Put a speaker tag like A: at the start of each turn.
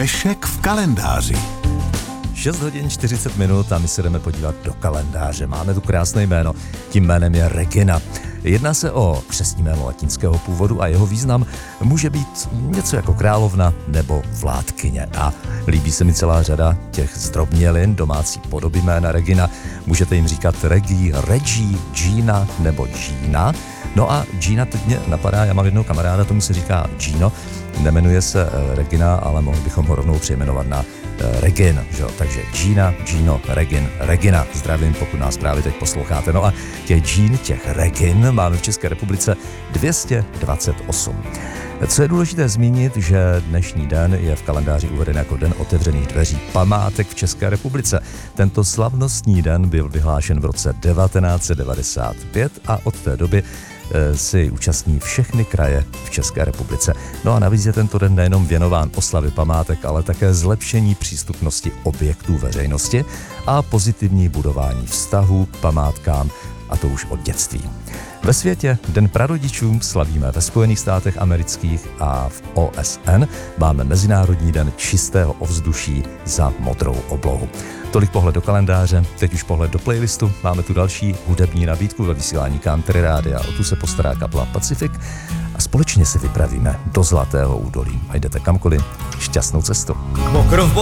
A: Dnešek v kalendáři.
B: 6 hodin 40 minut a my se jdeme podívat do kalendáře. Máme tu krásné jméno, tím jménem je Regina. Jedná se o křestní jméno latinského původu a jeho význam může být něco jako královna nebo vládkyně. A líbí se mi celá řada těch zdrobnělin, domácí podoby jména Regina. Můžete jim říkat Regi, Reggie, Gina nebo Gina. No a Gina teď mě napadá, já mám jednoho kamaráda, tomu se říká Gino. Nemenuje se Regina, ale mohli bychom ho rovnou přejmenovat na Regin, že? Takže Gina, Gino, Regin, Regina. Zdravím, pokud nás právě teď posloucháte. No a těch Gin, těch Regin máme v České republice 228. Co je důležité zmínit, že dnešní den je v kalendáři uveden jako Den otevřených dveří památek v České republice. Tento slavnostní den byl vyhlášen v roce 1995 a od té doby si účastní všechny kraje v České republice. No a navíc je tento den nejenom věnován oslavě památek, ale také zlepšení přístupnosti objektů veřejnosti a pozitivní budování vztahů k památkám, a to už od dětství. Ve světě Den prarodičů slavíme ve Spojených státech amerických a v OSN máme Mezinárodní den čistého ovzduší za modrou oblohu. Tolik pohled do kalendáře, teď už pohled do playlistu. Máme tu další hudební nabídku ve vysílání Country Rádia. O tu se postará kapela Pacific a společně se vypravíme do Zlatého údolí. A jdete kamkoliv, šťastnou cestu.
C: Mokro v